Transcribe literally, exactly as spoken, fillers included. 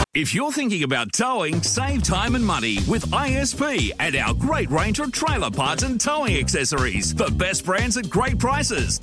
If you're thinking about towing, save time and money with I S P and our great range of trailer parts and towing accessories. The best brands at great prices.